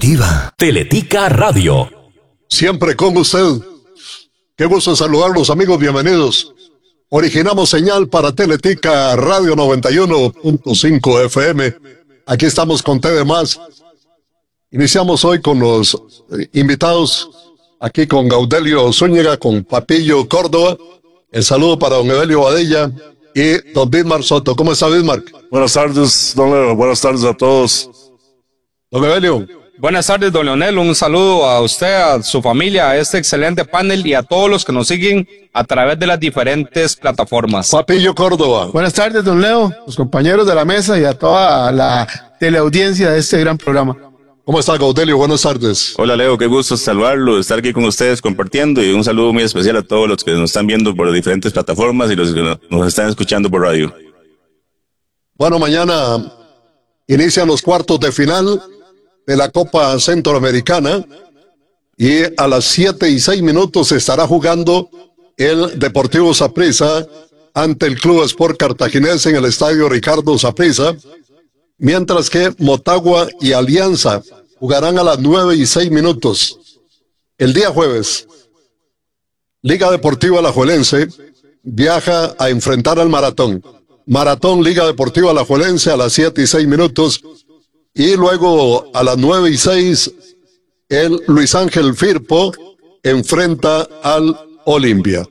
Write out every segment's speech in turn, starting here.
Informativa. Teletica Radio. Siempre con usted. Qué gusto saludarlos, amigos, bienvenidos. Originamos señal para Teletica Radio 91.5 FM. Aquí estamos con TV Más. Iniciamos hoy con los invitados, aquí con Gaudelio Zúñiga, con Papillo Córdoba. El saludo para don Evelio Badilla y don Bismarck Soto. ¿Cómo está, Bismarck? Buenas tardes, don Leo. Buenas tardes a todos. Don Evelio. Buenas tardes, don Leonel. Un saludo a usted, a su familia, a este excelente panel y a todos los que nos siguen a través de las diferentes plataformas. Papillo Córdoba. Buenas tardes, don Leo, los compañeros de la mesa y a toda la teleaudiencia de este gran programa. ¿Cómo está, Gaudelio? Buenas tardes. Hola, Leo, qué gusto saludarlo, estar aquí con ustedes compartiendo, y un saludo muy especial a todos los que nos están viendo por las diferentes plataformas y los que nos están escuchando por radio. Bueno, mañana inician los cuartos de final de la Copa Centroamericana y a las 7:06 se estará jugando el Deportivo Saprissa ante el Club Sport Cartaginés en el estadio Ricardo Saprissa, mientras que Motagua y Alianza jugarán a las 9:06. El día jueves, Liga Deportiva Alajuelense viaja a enfrentar al Maratón. Maratón Liga Deportiva Alajuelense a las 7:06. Y luego a las 9:06 el Luis Ángel Firpo enfrenta al Olimpia.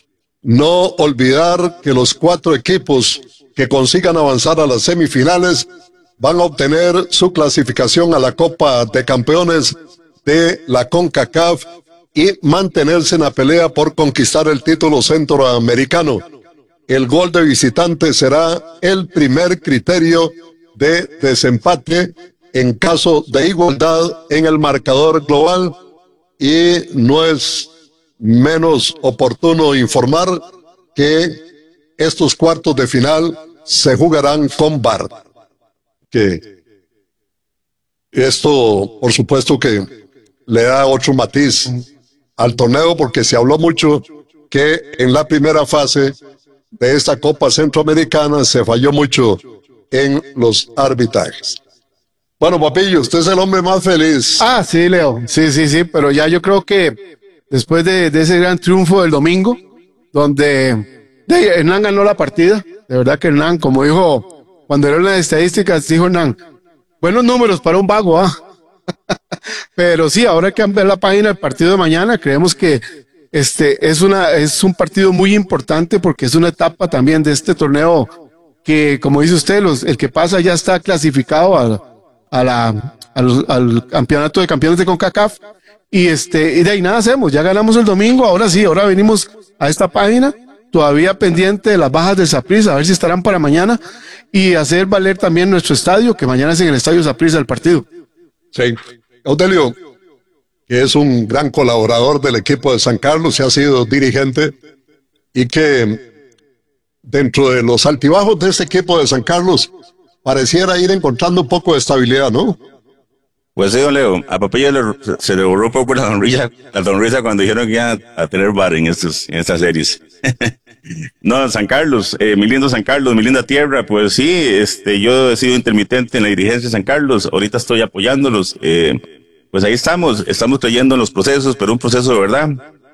No olvidar que los 4 equipos que consigan avanzar a las semifinales van a obtener su clasificación a la Copa de Campeones de la CONCACAF y mantenerse en la pelea por conquistar el título centroamericano. El gol de visitante será el primer criterio de desempate en caso de igualdad en el marcador global, y no es menos oportuno informar que estos cuartos de final se jugarán con VAR. Que esto, por supuesto, que le da otro matiz al torneo, porque se habló mucho que en la primera fase de esta Copa Centroamericana se falló mucho en los arbitrajes. Bueno, Papillo, usted es el hombre más feliz. Ah, sí, Leo. Sí, pero ya yo creo que después de ese gran triunfo del domingo, donde Hernán ganó la partida, de verdad que Hernán, como dijo, cuando eran las estadísticas, dijo Hernán, buenos números para un vago, Pero sí, ahora hay que ver la página del partido de mañana. Creemos que es un partido muy importante, porque es una etapa también de este torneo que, como dice usted, el que pasa ya está clasificado al campeonato de campeones de CONCACAF, y de ahí nada hacemos, ya ganamos el domingo, ahora sí, ahora venimos a esta página, todavía pendiente de las bajas del Saprissa, a ver si estarán para mañana, y hacer valer también nuestro estadio, que mañana es en el estadio Saprissa el partido. Sí, Gaudelio, que es un gran colaborador del equipo de San Carlos, y ha sido dirigente, y que dentro de los altibajos de este equipo de San Carlos pareciera ir encontrando un poco de estabilidad, ¿no? Pues sí, don Leo, a Papilla se le borró un poco la sonrisa cuando dijeron que iban a tener VAR en estas series. No, San Carlos, mi lindo San Carlos, mi linda tierra, pues sí, yo he sido intermitente en la dirigencia de San Carlos, ahorita estoy apoyándolos, pues ahí estamos creyendo en los procesos, pero un proceso de verdad.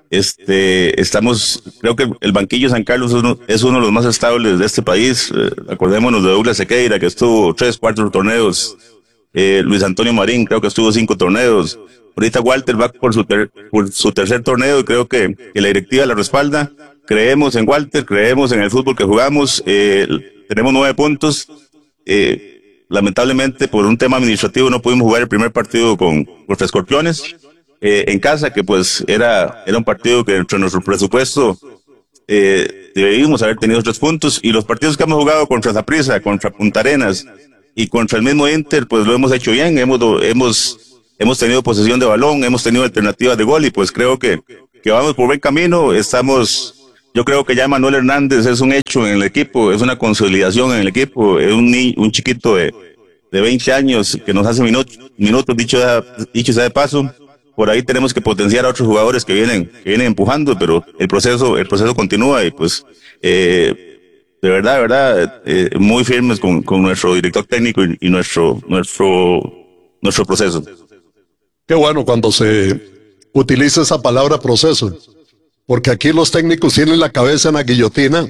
Creo que el banquillo de San Carlos es uno de los más estables de este país. Acordémonos de Douglas Sequeira, que estuvo 3-4 torneos. Luis Antonio Marín, creo que estuvo 5 torneos. Ahorita Walter va por su tercer torneo, y creo que la directiva la respalda. Creemos en Walter, creemos en el fútbol que jugamos. Tenemos 9 puntos. Lamentablemente, por un tema administrativo, no pudimos jugar el primer partido contra Escorpiones en casa, que pues era un partido que entre nuestro presupuesto debimos haber tenido 3 puntos, y los partidos que hemos jugado contra Saprissa, contra Punta Arenas y contra el mismo Inter, pues lo hemos hecho bien, hemos tenido posesión de balón, hemos tenido alternativas de gol, y pues creo que vamos por buen camino. Yo creo que ya Manuel Hernández es un hecho en el equipo, es una consolidación en el equipo, es un chiquito de 20 años que nos hace minutos, dicho sea de paso. Por ahí tenemos que potenciar a otros jugadores que vienen empujando, pero el proceso continúa, y pues de verdad, muy firmes con nuestro director técnico y nuestro proceso. Qué bueno cuando se utiliza esa palabra proceso, porque aquí los técnicos tienen la cabeza en la guillotina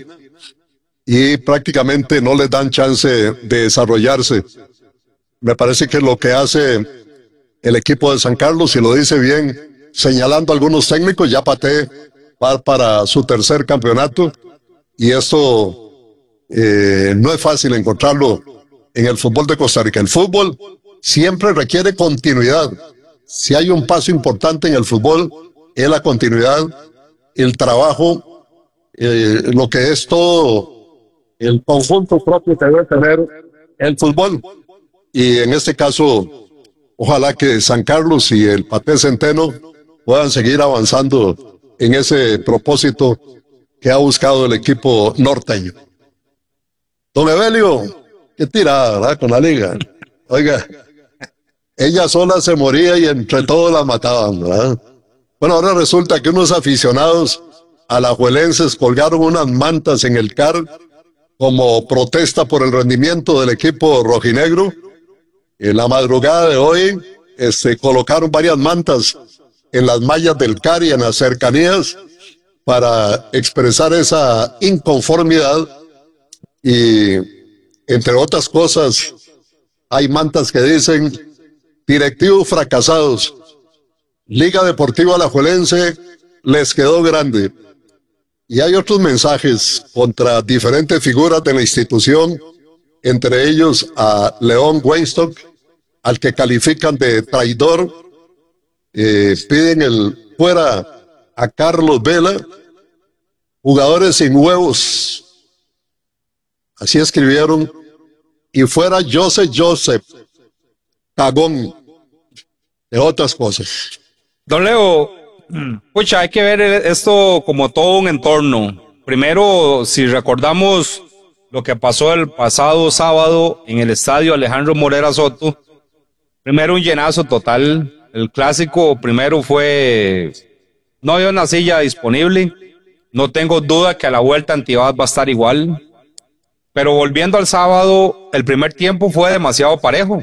y prácticamente no les dan chance de desarrollarse. Me parece que lo que hace el equipo de San Carlos, y lo dice bien, señalando a algunos técnicos, ya Paté va para su tercer campeonato, y esto no es fácil encontrarlo en el fútbol de Costa Rica. El fútbol siempre requiere continuidad. Si hay un paso importante en el fútbol, es la continuidad, el trabajo, lo que es todo el conjunto propio que debe tener el fútbol. Y en este caso, ojalá que San Carlos y el Paté Centeno puedan seguir avanzando en ese propósito que ha buscado el equipo norteño. Don Evelio, qué tirada, ¿verdad? Con la liga. Oiga, ella sola se moría y entre todos la mataban, ¿verdad? Bueno, ahora resulta que unos aficionados alajuelenses colgaron unas mantas en el CAR como protesta por el rendimiento del equipo rojinegro. En la madrugada de hoy colocaron varias mantas en las mallas del CAR y en las cercanías para expresar esa inconformidad, y entre otras cosas hay mantas que dicen: directivos fracasados, Liga Deportiva Alajuelense les quedó grande. Y hay otros mensajes contra diferentes figuras de la institución, entre ellos a León Weinstock, al que califican de traidor. Piden el fuera a Carlos Vela, jugadores sin huevos, así escribieron, y fuera Joseph cagón, de otras cosas. Don Leo, pucha, hay que ver esto como todo un entorno. Primero, si recordamos lo que pasó el pasado sábado en el estadio Alejandro Morera Soto, primero un llenazo total. El clásico primero fue, no había una silla disponible. No tengo duda que a la vuelta Antibac va a estar igual. Pero volviendo al sábado, el primer tiempo fue demasiado parejo.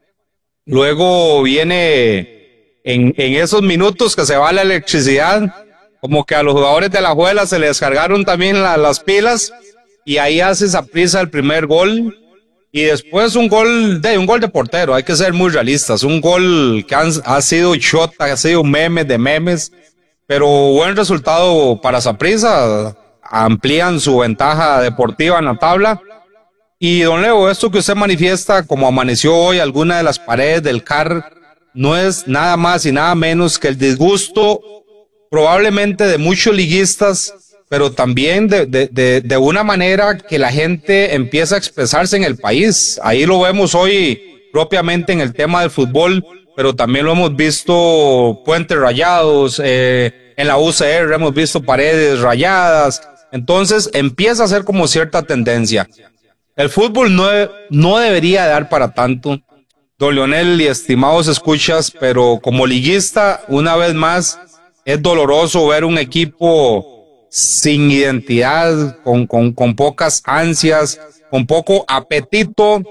Luego viene en esos minutos que se va la electricidad, como que a los jugadores de Alajuela se les descargaron también las pilas, y ahí hace Saprissa el primer gol, y después un gol de portero. Hay que ser muy realistas, un gol que ha sido shot, ha sido meme de memes, pero buen resultado para Saprissa. Amplían su ventaja deportiva en la tabla. Y don Leo, esto que usted manifiesta, como amaneció hoy alguna de las paredes del CAR, no es nada más y nada menos que el disgusto probablemente de muchos liguistas, pero también de una manera que la gente empieza a expresarse en el país. Ahí lo vemos hoy propiamente en el tema del fútbol, pero también lo hemos visto puentes rayados, en la UCR hemos visto paredes rayadas. Entonces empieza a ser como cierta tendencia. El fútbol no debería dar para tanto, don Leonel y estimados escuchas, pero como liguista, una vez más, es doloroso ver un equipo sin identidad, con pocas ansias, con poco apetito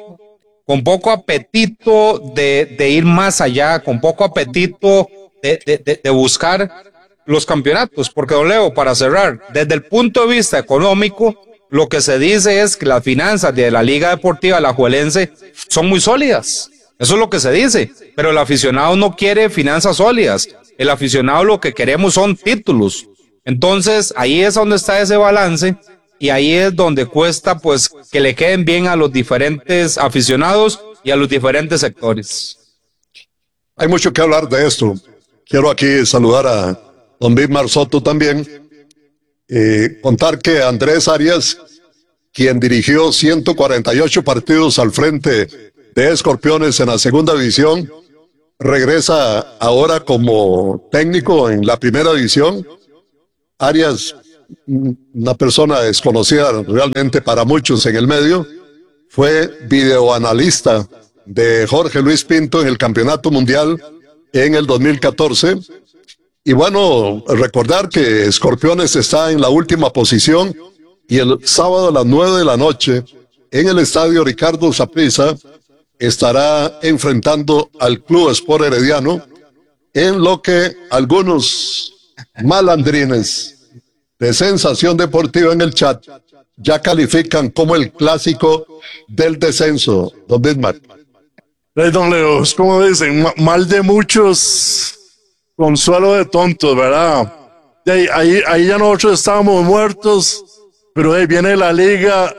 de ir más allá, con poco apetito de buscar los campeonatos. Porque, don Leo, para cerrar, desde el punto de vista económico, lo que se dice es que las finanzas de la Liga Deportiva Alajuelense son muy sólidas. Eso es lo que se dice, pero el aficionado no quiere finanzas sólidas. El aficionado lo que queremos son títulos. Entonces, ahí es donde está ese balance, y ahí es donde cuesta pues que le queden bien a los diferentes aficionados y a los diferentes sectores. Hay mucho que hablar de esto. Quiero aquí saludar a don Bismar Soto también. Contar que Andrés Arias, quien dirigió 148 partidos al frente de Escorpiones en la segunda división, regresa ahora como técnico en la primera división. Arias, una persona desconocida realmente para muchos en el medio, fue videoanalista de Jorge Luis Pinto en el Campeonato Mundial en el 2014. Y bueno, recordar que Escorpiones está en la última posición, y el sábado a las 9 de la noche en el estadio Ricardo Saprissa estará enfrentando al Club Sport Herediano en lo que algunos malandrines de Sensación Deportiva en el chat ya califican como el clásico del descenso, don Bismarck. Don Leo, es como dicen, mal de muchos, consuelo de tontos, ¿verdad? Ahí ya nosotros estábamos muertos, pero ahí viene la liga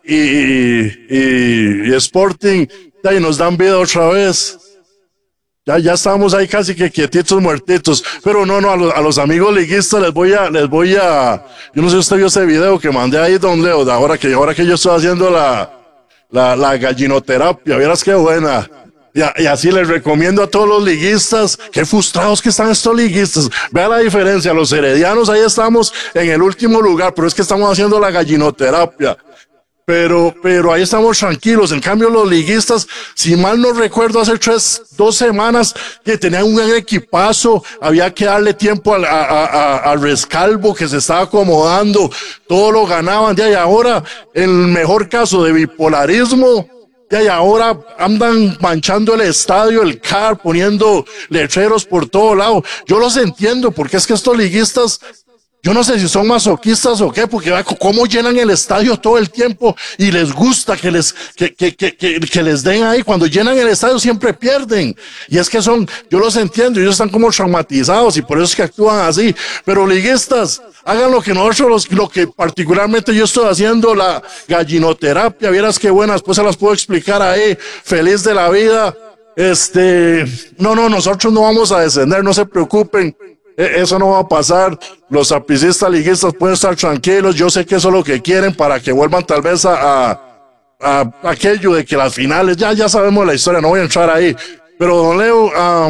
y Sporting, y nos dan vida otra vez. Ya estábamos ahí casi que quietitos, muertitos. Pero no, a los amigos liguistas les voy a, yo no sé si usted vio ese video que mandé ahí, don Leo, ahora que yo estoy haciendo la gallinoterapia, vieras qué buena. Y así les recomiendo a todos los liguistas, qué frustrados que están estos liguistas. Vea la diferencia, los heredianos ahí estamos en el último lugar, pero es que estamos haciendo la gallinoterapia. Pero ahí estamos tranquilos. En cambio, los liguistas, si mal no recuerdo, hace 2 semanas que tenían un gran equipazo, había que darle tiempo al rescalvo que se estaba acomodando, todo lo ganaban, y ahora, en el mejor caso de bipolarismo, y ahora andan manchando el estadio, el CAR, poniendo letreros por todo lado. Yo los entiendo, porque es que estos liguistas, yo no sé si son masoquistas o qué, porque cómo llenan el estadio todo el tiempo y les gusta que les den ahí. Cuando llenan el estadio siempre pierden. Y es que yo los entiendo, ellos están como traumatizados y por eso es que actúan así. Pero liguistas, hagan lo que nosotros, lo que particularmente yo estoy haciendo, la gallinoterapia. Vieras qué buenas, pues se las puedo explicar ahí, feliz de la vida. No, nosotros no vamos a descender, no se preocupen. Eso no va a pasar. Los apicistas liguistas pueden estar tranquilos. Yo sé que eso es lo que quieren para que vuelvan tal vez a aquello de que las finales, ya sabemos la historia, no voy a entrar ahí. Pero don Leo,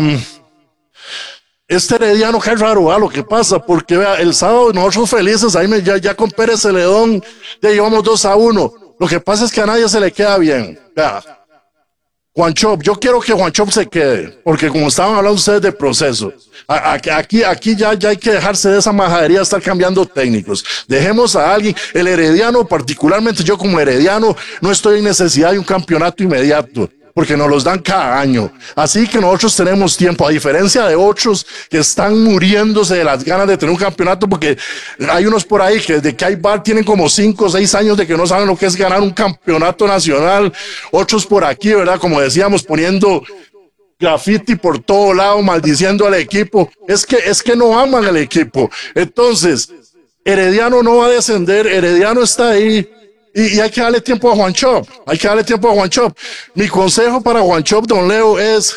este herediano, qué raro, lo que pasa, porque vea, el sábado nosotros felices, ahí ya con Pérez Celedón, ya llevamos 2-1. Lo que pasa es que a nadie se le queda bien. Vea, Juan Chop, yo quiero que Juan Chop se quede, porque como estaban hablando ustedes de proceso, aquí ya hay que dejarse de esa majadería de estar cambiando técnicos. Dejemos a alguien, el herediano, particularmente yo como herediano, no estoy en necesidad de un campeonato inmediato, porque nos los dan cada año. Así que nosotros tenemos tiempo, a diferencia de otros que están muriéndose de las ganas de tener un campeonato, porque hay unos por ahí que desde que hay bar tienen como 5 o 6 años de que no saben lo que es ganar un campeonato nacional. Otros por aquí, ¿verdad? Como decíamos, poniendo graffiti por todo lado, maldiciendo al equipo. Es que no aman al equipo. Entonces, Herediano no va a descender, Herediano está ahí. Y hay que darle tiempo a Juan Chop. Mi consejo para Juan Chop, don Leo, es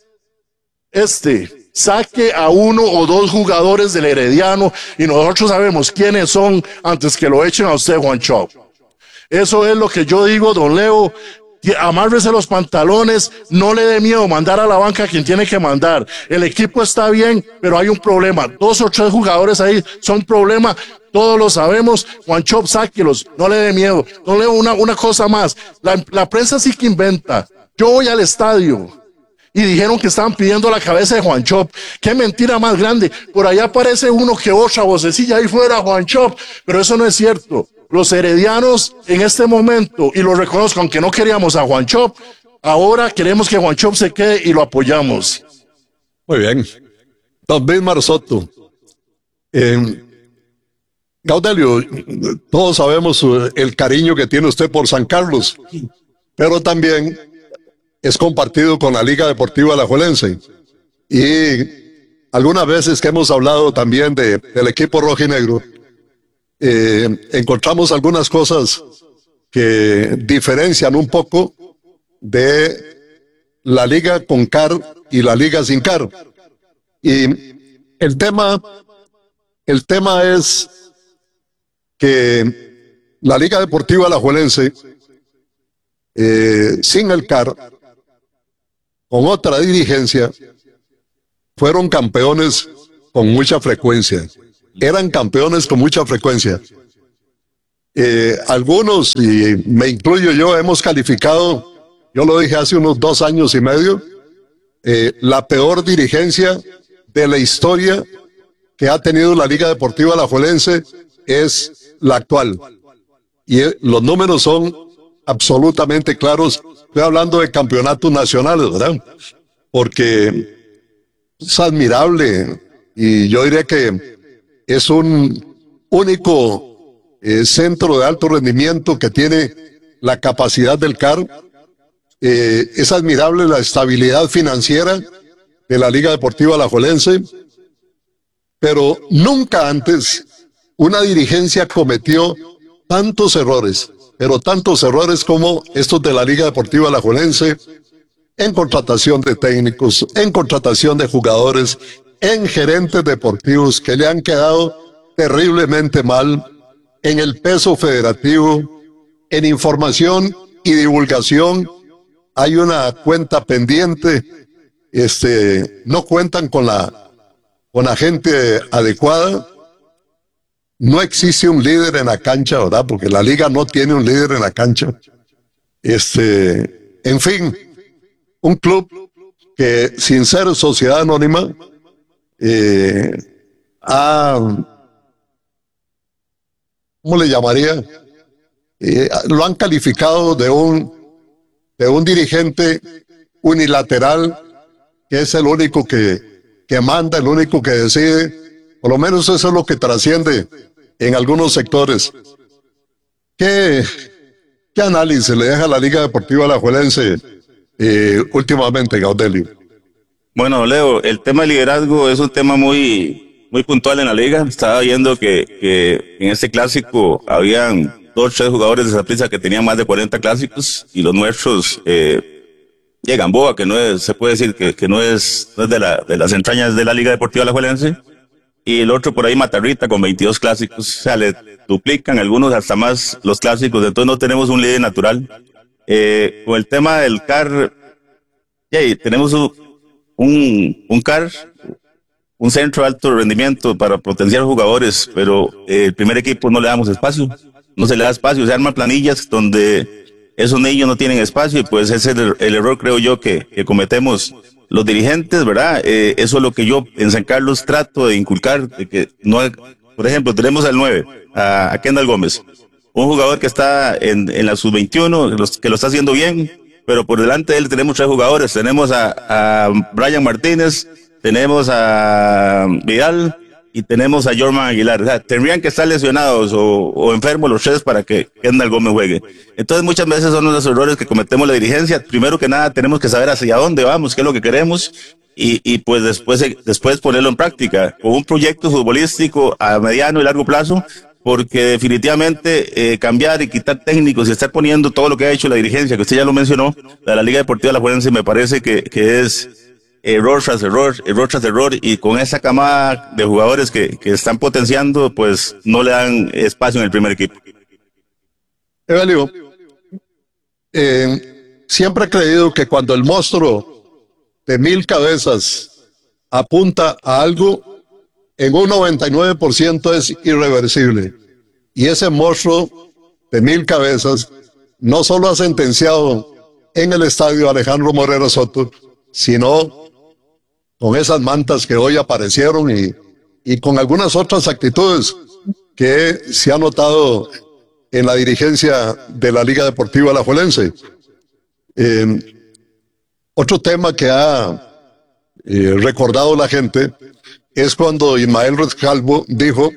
saque a 1 o 2 jugadores del Herediano y nosotros sabemos quiénes son antes que lo echen a usted, Juan Chop. Eso es lo que yo digo, don Leo. Amárrese los pantalones, no le dé miedo mandar a la banca a quien tiene que mandar. El equipo está bien, pero hay un problema. 2 o 3 jugadores ahí son problema. Todos lo sabemos. Juan Chop, sáquelos, no le dé miedo. No leo una cosa más. La prensa sí que inventa. Yo voy al estadio y dijeron que estaban pidiendo la cabeza de Juan Chop. Qué mentira más grande. Por allá aparece uno que otra vocecilla ahí fuera, Juan Chop, pero eso no es cierto. Los heredianos en este momento, y lo reconozco, aunque no queríamos a Juan Chop, ahora queremos que Juan Chop se quede y lo apoyamos. Muy bien. Don Bismarck Soto. Gaudelio, todos sabemos el cariño que tiene usted por San Carlos, pero también es compartido con la Liga Deportiva Alajuelense. Y algunas veces que hemos hablado también del equipo rojinegro, encontramos algunas cosas que diferencian un poco de la liga con CAR y la liga sin CAR. Y el tema es que la Liga Deportiva Alajuelense, sin el CAR, con otra dirigencia, fueron campeones con mucha frecuencia. Eran campeones con mucha frecuencia. Algunos, y me incluyo yo, hemos calificado, yo lo dije hace unos 2 años y medio, la peor dirigencia de la historia que ha tenido la Liga Deportiva Alajuelense es la actual. Y los números son absolutamente claros. Estoy hablando de campeonatos nacionales, ¿verdad? Porque es admirable y yo diría que es un único centro de alto rendimiento que tiene la capacidad del CAR. Es admirable la estabilidad financiera de la Liga Deportiva Alajuelense, pero nunca antes una dirigencia cometió tantos errores, pero tantos errores como estos de la Liga Deportiva Alajuelense, en contratación de técnicos, en contratación de jugadores, en gerentes deportivos que le han quedado terriblemente mal, en el peso federativo, en información y divulgación. Hay una cuenta pendiente, no cuentan con la gente adecuada. No existe un líder en la cancha, ¿verdad? Porque la liga no tiene un líder en la cancha. En fin, un club que sin ser sociedad anónima ¿cómo le llamaría? Lo han calificado de un dirigente unilateral, que es el único que manda, el único que decide. Por lo menos eso es lo que trasciende en algunos sectores. ¿Qué análisis le deja la Liga Deportiva Alajuelense últimamente, Gaudelio? Bueno, Leo, el tema de liderazgo es un tema muy puntual en la liga. Estaba viendo que en este clásico habían 2 o 3 jugadores de Saprissa que tenían más de 40 clásicos, y los nuestros, Gamboa, que no es, se puede decir que no es de las entrañas de la Liga Deportiva Alajuelense, y el otro por ahí, Matarrita, con 22 clásicos. O sea, le duplican algunos hasta más los clásicos, entonces no tenemos un líder natural. Con el tema del CAR, tenemos un CAR, un centro de alto rendimiento para potenciar jugadores, pero el primer equipo no le damos espacio, no se le da espacio, se arman planillas donde esos niños no tienen espacio, y pues ese es el error, creo yo, que cometemos los dirigentes, ¿verdad? Eso es lo que yo en San Carlos trato de inculcar, de que no, por ejemplo, tenemos al 9, a Kendall Gómez, un jugador que está en la sub-21, que lo está haciendo bien, pero por delante de él tenemos 3 jugadores. Tenemos a Brian Martínez, tenemos a Vidal y tenemos a Jorman Aguilar. O sea, tendrían que estar lesionados o enfermos los 3 para que Kendall Gómez juegue. Entonces muchas veces son los errores que cometemos la dirigencia. Primero que nada tenemos que saber hacia dónde vamos, qué es lo que queremos, y pues después ponerlo en práctica con un proyecto futbolístico a mediano y largo plazo, porque definitivamente cambiar y quitar técnicos y estar poniendo todo lo que ha hecho la dirigencia, que usted ya lo mencionó, de la Liga Deportiva Alajuelense, me parece que es error tras error, y con esa camada de jugadores que están potenciando, pues no le dan espacio en el primer equipo. Evelio, siempre he creído que cuando el monstruo de 1000 cabezas apunta a algo, en un 99% es irreversible. Y ese monstruo de 1000 cabezas no solo ha sentenciado en el estadio Alejandro Morera Soto, sino con esas mantas que hoy aparecieron y con algunas otras actitudes que se ha notado en la dirigencia de la Liga Deportiva Alajuelense. Otro tema que ha recordado la gente es cuando Ismael Rescalvo dijo: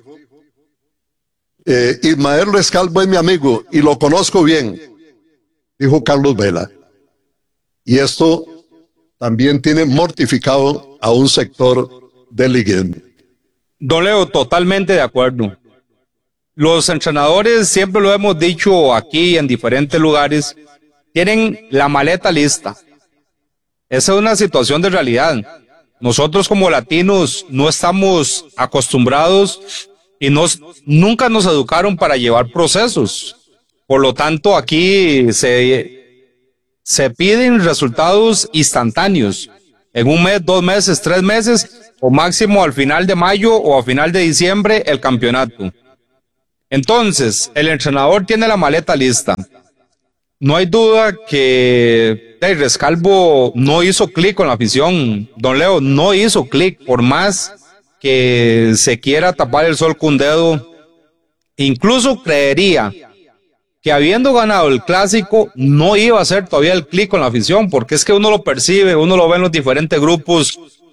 Ismael Rescalvo es mi amigo y lo conozco bien, dijo Carlos Vela. Y esto también tiene mortificado a un sector del liguismo. Don Leo, totalmente de acuerdo. Los entrenadores, siempre lo hemos dicho aquí en diferentes lugares, tienen la maleta lista. Esa es una situación de realidad. Nosotros como latinos no estamos acostumbrados y nunca nos educaron para llevar procesos. Por lo tanto, aquí se piden resultados instantáneos. En 1 mes, 2 meses, 3 meses, o máximo al final de mayo o a final de diciembre, el campeonato. Entonces, el entrenador tiene la maleta lista. No hay duda que Rescalvo no hizo clic con la afición. Don Leo, no hizo clic, por más que se quiera tapar el sol con un dedo. Incluso creería que habiendo ganado el clásico, no iba a hacer todavía el clic con la afición, porque es que uno lo percibe, uno lo ve en los diferentes grupos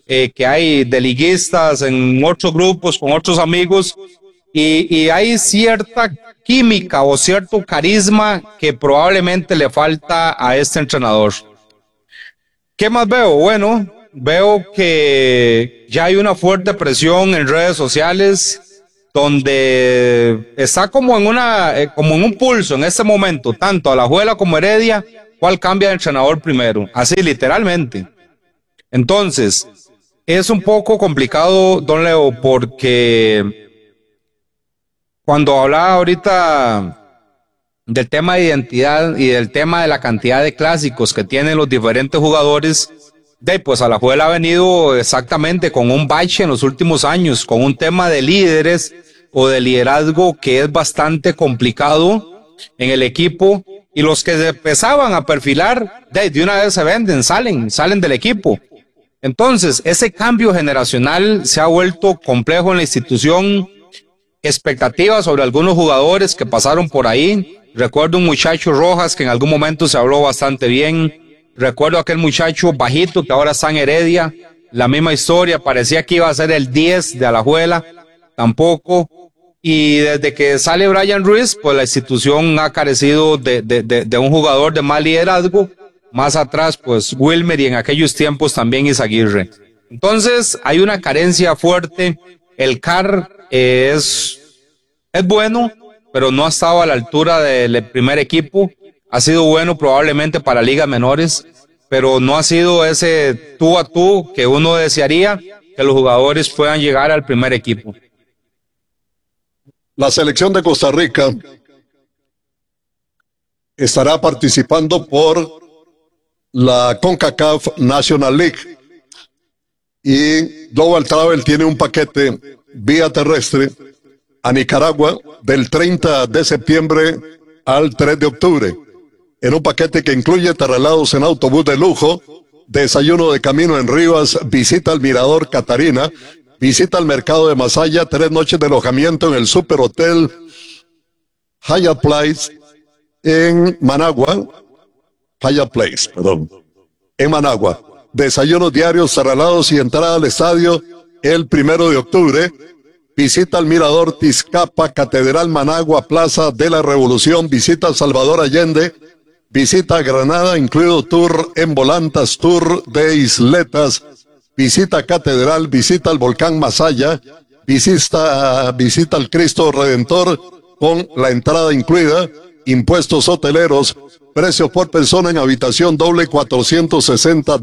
que hay de liguistas en otros grupos con otros amigos y hay cierta química o cierto carisma que probablemente le falta a este entrenador. ¿Qué más veo? Bueno, veo que ya hay una fuerte presión en redes sociales donde está como en un pulso en este momento, tanto Alajuela como Heredia, cuál cambia de entrenador primero, así literalmente. Entonces, es un poco complicado, don Leo, porque cuando hablaba ahorita del tema de identidad y del tema de la cantidad de clásicos que tienen los diferentes jugadores, pues Alajuela ha venido exactamente con un bache en los últimos años, con un tema de líderes o de liderazgo que es bastante complicado en el equipo, y los que se empezaban a perfilar de una vez se venden, salen del equipo. Entonces, ese cambio generacional se ha vuelto complejo en la institución. Expectativas sobre algunos jugadores que pasaron por ahí. Recuerdo un muchacho Rojas que en algún momento se habló bastante bien. Recuerdo aquel muchacho bajito que ahora está en Heredia. La misma historia, parecía que iba a ser el 10 de Alajuela. Tampoco. Y desde que sale Brian Ruiz, pues la institución ha carecido de un jugador de más liderazgo. Más atrás, pues Wilmer, y en aquellos tiempos también Izaguirre. Entonces, hay una carencia fuerte. El CAR es bueno, pero no ha estado a la altura del primer equipo. Ha sido bueno probablemente para ligas menores, pero no ha sido ese tú a tú que uno desearía que los jugadores puedan llegar al primer equipo. La selección de Costa Rica estará participando por la CONCACAF National League y Global Travel tiene un paquete vía terrestre a Nicaragua del 30 de septiembre al 3 de octubre, en un paquete que incluye traslados en autobús de lujo, desayuno de camino en Rivas, visita al Mirador Catarina, visita al mercado de Masaya, 3 noches de alojamiento en el Super Hotel Hyatt Place en Managua, en Managua. Desayunos diarios, traslados y entrada al estadio el 1 de octubre. Visita al Mirador Tizcapa, Catedral Managua, Plaza de la Revolución. Visita Salvador Allende. Visita Granada, incluido tour en volantas, tour de isletas. Visita Catedral, visita al volcán Masaya. Visita al Cristo Redentor con la entrada incluida. Impuestos hoteleros. Precio por persona en habitación doble, $460.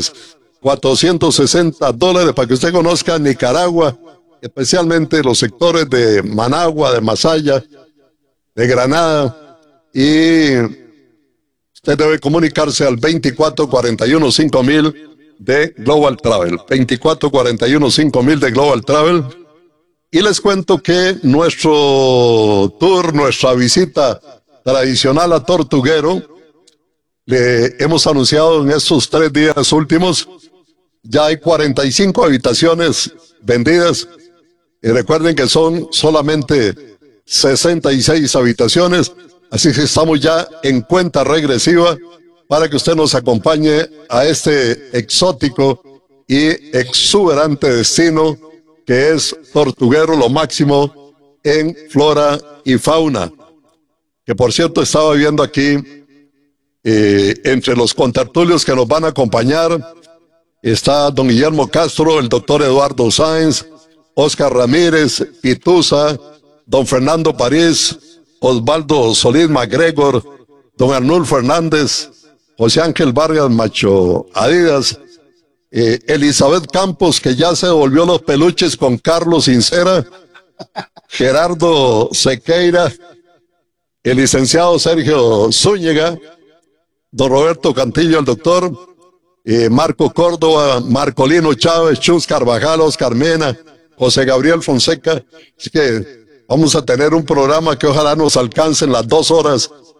$460 para que usted conozca Nicaragua, especialmente los sectores de Managua, de Masaya, de Granada, y usted debe comunicarse al 2441-5000 de Global Travel, 2441-5000 de Global Travel. Y les cuento que nuestro tour, nuestra visita tradicional a Tortuguero, le hemos anunciado en estos 3 días últimos, ya hay 45 habitaciones vendidas. Y recuerden que son solamente 66 habitaciones, así que estamos ya en cuenta regresiva para que usted nos acompañe a este exótico y exuberante destino que es Tortuguero, lo máximo en flora y fauna. Que por cierto estaba viendo aquí, entre los contertulios que nos van a acompañar, está don Guillermo Castro, el doctor Eduardo Sáenz, Oscar Ramírez, Pituza, don Fernando París, Osvaldo Solís MacGregor, don Arnulfo Fernández, José Ángel Vargas Macho Adidas, Elizabeth Campos, que ya se devolvió los peluches con Carlos Sincera, Gerardo Sequeira, el licenciado Sergio Zúñiga, don Roberto Cantillo, el doctor, Marco Córdoba, Marcolino Chávez, Chus Carvajal, Oscar Mena, José Gabriel Fonseca. Así que vamos a tener un programa que ojalá nos alcance en las 2 horas